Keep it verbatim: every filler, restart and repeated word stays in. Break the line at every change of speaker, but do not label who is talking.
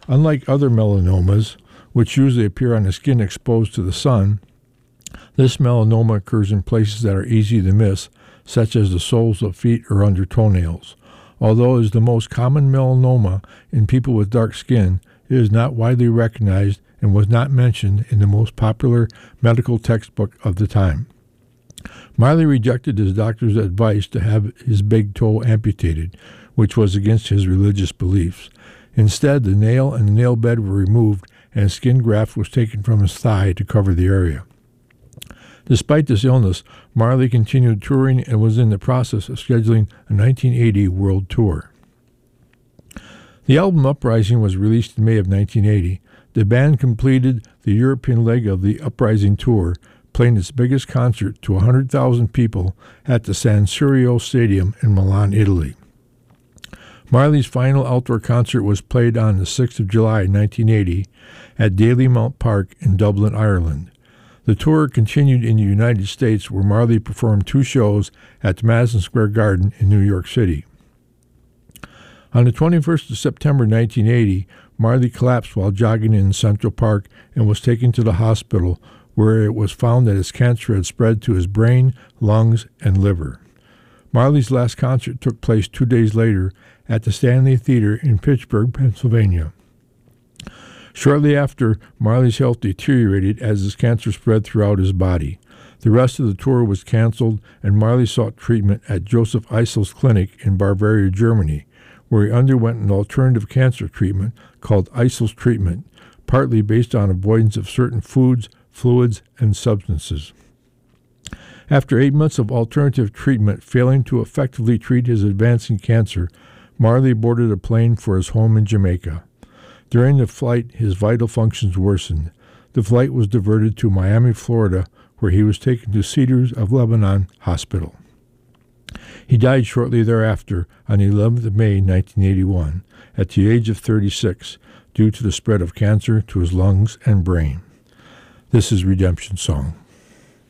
Unlike other melanomas, which usually appear on the skin exposed to the sun, this melanoma occurs in places that are easy to miss, such as the soles of feet or under toenails. Although it is the most common melanoma in people with dark skin, it is not widely recognized and was not mentioned in the most popular medical textbook of the time. Marley rejected his doctor's advice to have his big toe amputated, which was against his religious beliefs. Instead, the nail and the nail bed were removed and a skin graft was taken from his thigh to cover the area. Despite this illness, Marley continued touring and was in the process of scheduling a nineteen eighty world tour. The album Uprising was released in May of nineteen eighty. The band completed the European leg of the Uprising tour, playing its biggest concert to one hundred thousand people at the San Siro Stadium in Milan, Italy. Marley's final outdoor concert was played on the sixth of July, nineteen eighty, at Dalymount Park in Dublin, Ireland. The tour continued in the United States, where Marley performed two shows at the Madison Square Garden in New York City. On the twenty-first of September, nineteen eighty, Marley collapsed while jogging in Central Park and was taken to the hospital, where it was found that his cancer had spread to his brain, lungs, and liver. Marley's last concert took place two days later at the Stanley Theater in Pittsburgh, Pennsylvania. Shortly after, Marley's health deteriorated as his cancer spread throughout his body. The rest of the tour was canceled, and Marley sought treatment at Joseph Eissel's clinic in Bavaria, Germany, where he underwent an alternative cancer treatment called Eissel's treatment, partly based on avoidance of certain foods, fluids, and substances. After eight months of alternative treatment failing to effectively treat his advancing cancer, Marley boarded a plane for his home in Jamaica. During the flight, his vital functions worsened. The flight was diverted to Miami, Florida, where he was taken to Cedars of Lebanon Hospital. He died shortly thereafter on the eleventh of May, nineteen eighty-one, at the age of thirty-six, due to the spread of cancer to his lungs and brain. This is Redemption Song.